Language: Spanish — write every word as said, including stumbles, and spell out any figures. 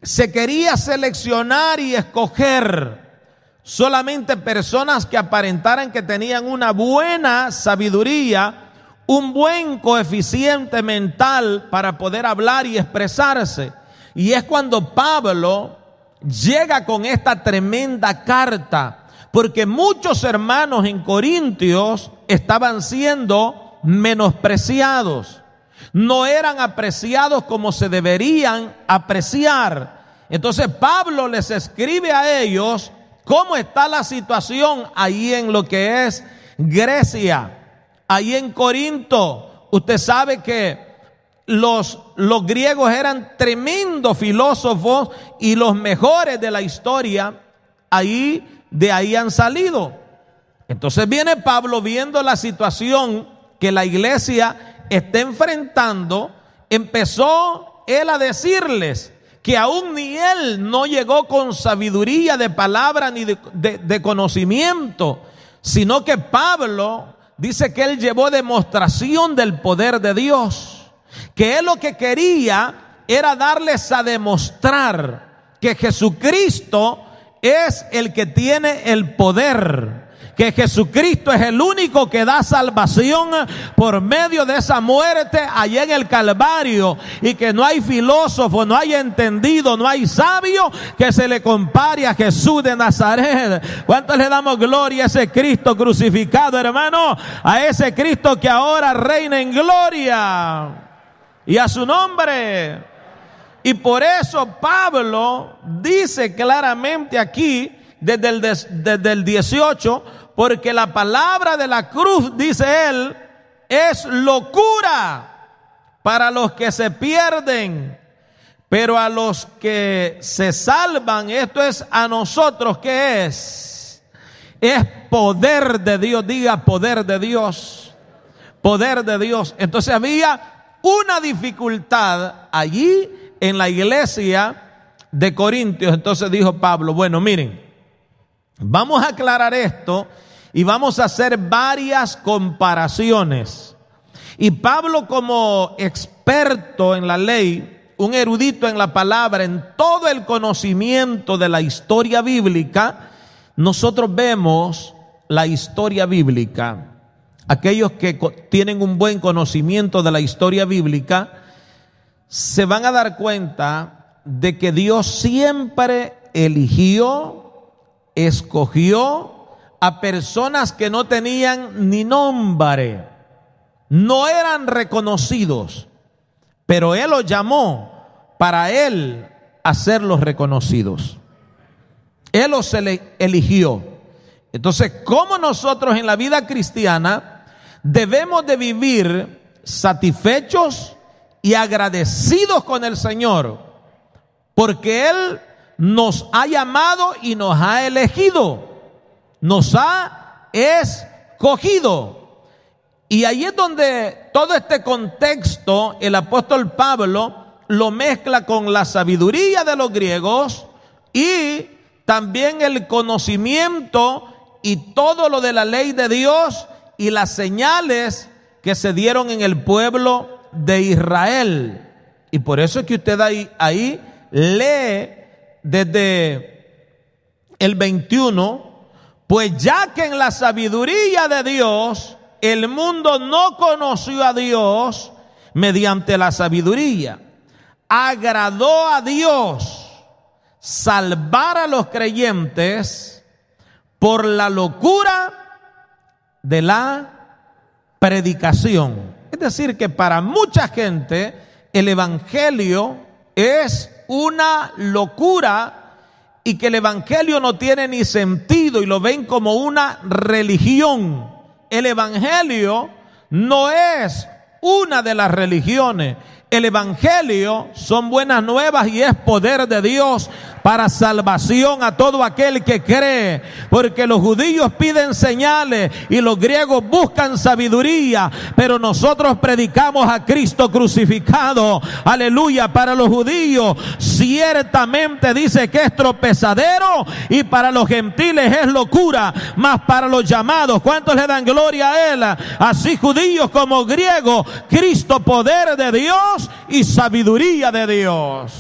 se quería seleccionar y escoger solamente personas que aparentaran que tenían una buena sabiduría, un buen coeficiente mental para poder hablar y expresarse. Y es cuando Pablo llega con esta tremenda carta, porque muchos hermanos en Corintios estaban siendo menospreciados, no eran apreciados como se deberían apreciar. Entonces Pablo les escribe a ellos cómo está la situación ahí en lo que es Grecia, ahí en Corinto. Usted sabe que los, los griegos eran tremendos filósofos y los mejores de la historia, ahí, de ahí han salido. Entonces viene Pablo viendo la situación que la iglesia está enfrentando, empezó él a decirles que aún ni él no llegó con sabiduría de palabra ni de, de, de conocimiento, sino que Pablo dice que él llevó demostración del poder de Dios, que él lo que quería era darles a demostrar que Jesucristo es el que tiene el poder, que Jesucristo es el único que da salvación por medio de esa muerte allá en el Calvario, y que no hay filósofo, no hay entendido, no hay sabio que se le compare a Jesús de Nazaret. ¿Cuántos le damos gloria a ese Cristo crucificado, hermano? A ese Cristo que ahora reina en gloria y a su nombre. Y por eso Pablo dice claramente aquí desde el, desde el dieciocho, porque la palabra de la cruz, dice él, es locura para los que se pierden, pero a los que se salvan, esto es a nosotros, ¿qué es? Es poder de Dios. Diga, poder de Dios, poder de Dios. Entonces había una dificultad allí en la iglesia de Corintios. Entonces dijo Pablo, bueno, miren, vamos a aclarar esto y vamos a hacer varias comparaciones. Y Pablo, como experto en la ley, un erudito en la palabra, en todo el conocimiento de la historia bíblica, nosotros vemos la historia bíblica. Aquellos que tienen un buen conocimiento de la historia bíblica se van a dar cuenta de que Dios siempre eligió, escogió a personas que no tenían ni nombre, no eran reconocidos, pero Él los llamó para Él hacerlos reconocidos. Él los eligió. Entonces, ¿cómo nosotros en la vida cristiana debemos de vivir satisfechos y agradecidos con el Señor? Porque Él nos ha llamado y nos ha elegido, nos ha escogido. Y ahí es donde todo este contexto el apóstol Pablo lo mezcla con la sabiduría de los griegos y también el conocimiento y todo lo de la ley de Dios y las señales que se dieron en el pueblo de Israel. Y por eso es que usted ahí, ahí lee desde el veintiuno, pues ya que en la sabiduría de Dios el mundo no conoció a Dios mediante la sabiduría, agradó a Dios salvar a los creyentes por la locura de la predicación. Es decir, que para mucha gente el evangelio es una locura y que el evangelio no tiene ni sentido y lo ven como una religión. El evangelio no es una de las religiones. El evangelio son buenas nuevas y es poder de Dios para salvación a todo aquel que cree, porque los judíos piden señales y los griegos buscan sabiduría, pero nosotros predicamos a Cristo crucificado. Aleluya. Para los judíos ciertamente dice que es tropezadero y para los gentiles es locura, mas para los llamados, ¿cuántos le dan gloria a Él? Así judíos como griegos, Cristo poder de Dios y sabiduría de Dios.